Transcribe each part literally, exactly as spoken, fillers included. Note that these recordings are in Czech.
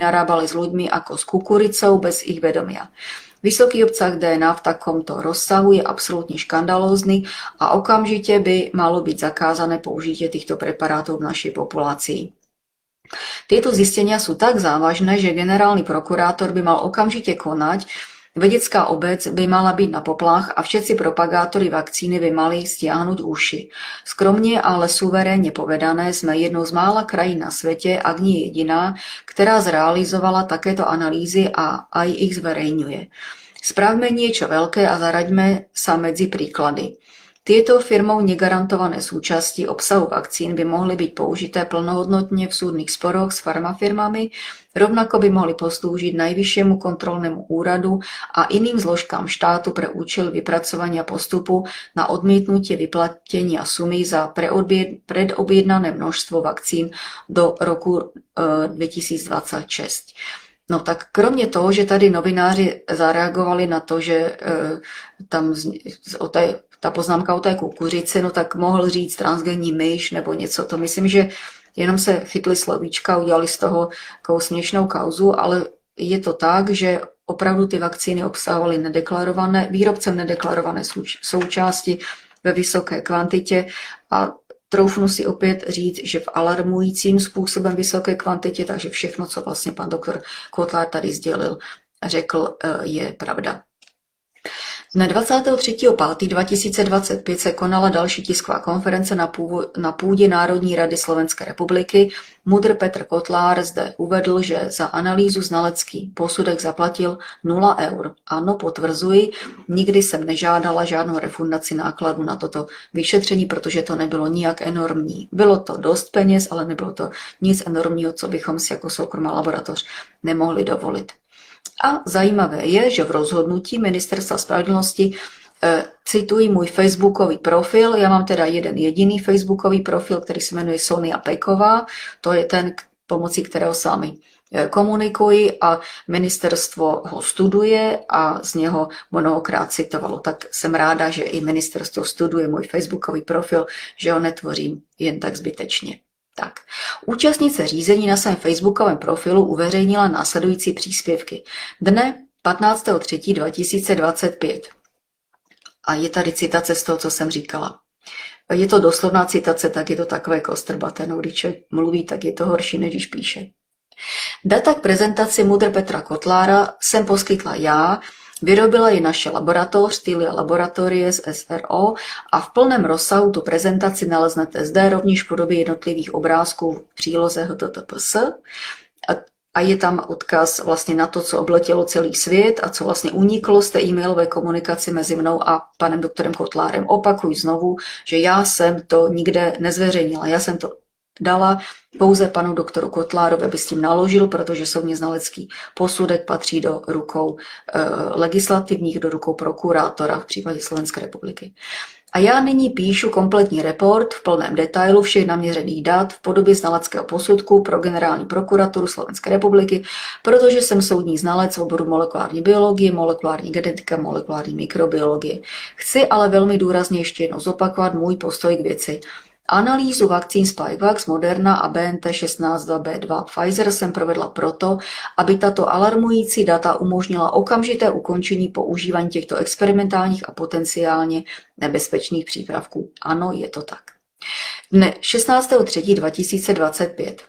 narábali s ľuďmi ako s kukuricou bez ich vedomia. Vysoký obsah dé en á v takomto rozsahu je absolútne škandalózny a okamžite by malo byť zakázané použitie týchto preparátov v našej populácii. Tieto zistenia sú tak závažné, že generálny prokurátor by mal okamžite konať, vedecká obec by mala byť na poplach a všetci propagátori vakcíny by mali stiahnuť uši. Skromne, ale suverénne povedané, sme jednou z mála krajín na svete, ak nie jediná, ktorá zrealizovala takéto analýzy a aj ich zverejňuje. Spravme niečo veľké a zaraďme sa medzi príklady. Tieto firmou negarantované súčasti obsahu vakcín by mohli byť použité plnohodnotne v súdnych sporoch s farmafirmami, rovnako by mohli poslúžiť Najvyššiemu kontrolnému úradu a iným zložkám štátu pre účel vypracovania postupu na odmietnutie vyplatenia sumy za predobjednané množstvo vakcín do roku dvetisícdvadsaťšesť. No tak kromě toho, že tady novináři zareagovali na to, že tam o té ta poznámka o té kukuřici, no tak mohl říct transgenní myš nebo něco. To myslím, že jenom se chytli slovíčka, udělali z toho takovou směšnou kauzu, ale je to tak, že opravdu ty vakcíny obsahovaly nedeklarované, výrobcem nedeklarované součásti ve vysoké kvantitě a troufnu si opět říct, že v alarmujícím způsobem vysoké kvantitě, takže všechno, co vlastně pan doktor Kotlár tady sdělil, řekl, je pravda. Dne dvacátého třetího pátého dva tisíce dvacet pět se konala další tisková konference na, původ, na půdě Národní rady Slovenské republiky. Mudr Petr Kotlár zde uvedl, že za analýzu znalecký posudek zaplatil nula eur. Ano, potvrzuji, nikdy jsem nežádala žádnou refundaci nákladu na toto vyšetření, protože to nebylo nijak enormní. Bylo to dost peněz, ale nebylo to nic enormního, co bychom si jako soukromá laboratoř nemohli dovolit. A zajímavé je, že v rozhodnutí Ministerstva spravedlnosti e, cituji můj facebookový profil. Já mám teda jeden jediný facebookový profil, který se jmenuje Sonia Peková. To je ten, pomocí kterého s vámi komunikuji a ministerstvo ho studuje a z něho mnohokrát citovalo. Tak jsem ráda, že i ministerstvo studuje můj facebookový profil, že ho netvořím jen tak zbytečně. Tak, účastnice řízení na svém facebookovém profilu uveřejnila následující příspěvky. Dne patnáctého třetího dva tisíce dvacet pět. A je tady citace z toho, co jsem říkala. Je to doslovná citace, tak je to takové kostrbaté. No, když mluví, tak je to horší, než když píše. Data k prezentaci Mudr Petra Kotlára jsem poskytla já, vyrobila ji naše laboratoř, Stylia Laboratories S R O a v plném rozsahu tu prezentaci naleznete zde rovněž v podobě jednotlivých obrázků v příloze H T T P S a je tam odkaz vlastně na to, co obletělo celý svět a co vlastně uniklo z té e-mailové komunikaci mezi mnou a panem doktorem Kotlárem. Opakuju znovu, že já jsem to nikde nezveřejnila, já jsem to dala pouze panu doktoru Kotlárovi, aby s tím naložil, protože soudně znalecký posudek patří do rukou e, legislativních, do rukou prokurátora v případě Slovenské republiky. A já nyní píšu kompletní report v plném detailu všech naměřených dat v podobě znaleckého posudku pro generální prokuraturu Slovenské republiky, protože jsem soudní znalec v oboru molekulární biologie, molekulární genetika, molekulární mikrobiologie. Chci ale velmi důrazně ještě jednou zopakovat můj postoj k věci. Analýzu vakcín Spikevax, Moderna a B N T šestnáct dva B dva Pfizer jsem provedla proto, aby tato alarmující data umožnila okamžité ukončení používání těchto experimentálních a potenciálně nebezpečných přípravků. Ano, je to tak. Dne šestnáctého třetího dva tisíce dvacet pět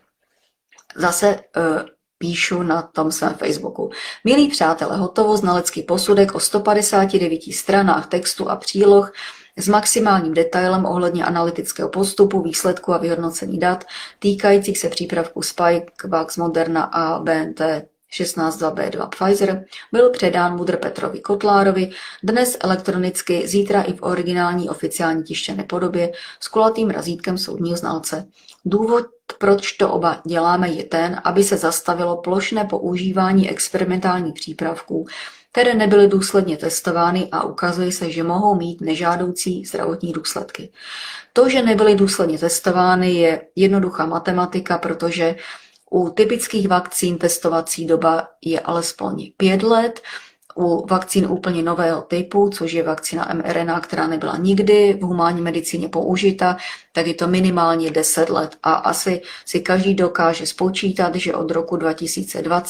zase uh, píšu na tom svém Facebooku. Milí přátelé, hotovo znalecký posudek o sto padesáti devíti stranách textu a příloh s maximálním detailem ohledně analytického postupu, výsledku a vyhodnocení dat týkajících se přípravku Spikevax, Moderna a B N T šestnáct dva B dva Pfizer byl předán Mudr Petrovi Kotlárovi dnes elektronicky, zítra i v originální oficiální tištěné podobě s kulatým razítkem soudního znalce. Důvod, proč to oba děláme, je ten, aby se zastavilo plošné používání experimentálních přípravků, které nebyly důsledně testovány a ukazuje se, že mohou mít nežádoucí zdravotní důsledky. To, že nebyly důsledně testovány, je jednoduchá matematika, protože u typických vakcín testovací doba je alespoň pět let, u vakcín úplně nového typu, což je vakcína M R N A, která nebyla nikdy v humánní medicíně použita, tak je to minimálně deset let. A asi si každý dokáže spočítat, že od roku dva tisíce dvacet